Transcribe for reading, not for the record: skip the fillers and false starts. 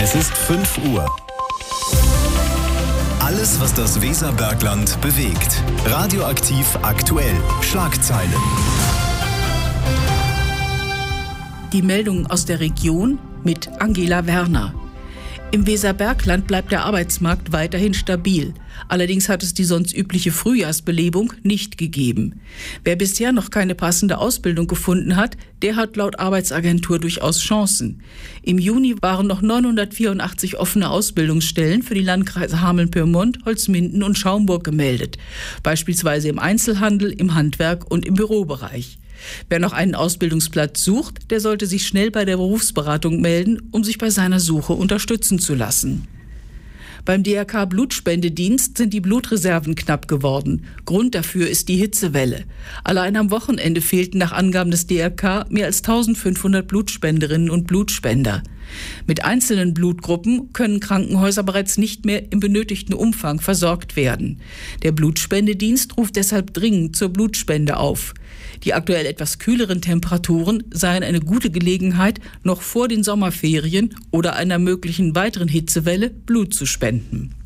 Es ist 5 Uhr. Alles, was das Weserbergland bewegt. Radioaktiv aktuell. Schlagzeilen. Die Meldungen aus der Region mit Angela Werner. Im Weserbergland bleibt der Arbeitsmarkt weiterhin stabil. Allerdings hat es die sonst übliche Frühjahrsbelebung nicht gegeben. Wer bisher noch keine passende Ausbildung gefunden hat, der hat laut Arbeitsagentur durchaus Chancen. Im Juni waren noch 984 offene Ausbildungsstellen für die Landkreise Hameln-Pyrmont, Holzminden und Schaumburg gemeldet. Beispielsweise im Einzelhandel, im Handwerk und im Bürobereich. Wer noch einen Ausbildungsplatz sucht, der sollte sich schnell bei der Berufsberatung melden, um sich bei seiner Suche unterstützen zu lassen. Beim DRK Blutspendedienst sind die Blutreserven knapp geworden. Grund dafür ist die Hitzewelle. Allein am Wochenende fehlten nach Angaben des DRK mehr als 1500 Blutspenderinnen und Blutspender. Mit einzelnen Blutgruppen können Krankenhäuser bereits nicht mehr im benötigten Umfang versorgt werden. Der Blutspendedienst ruft deshalb dringend zur Blutspende auf. Die aktuell etwas kühleren Temperaturen seien eine gute Gelegenheit, noch vor den Sommerferien oder einer möglichen weiteren Hitzewelle Blut zu spenden.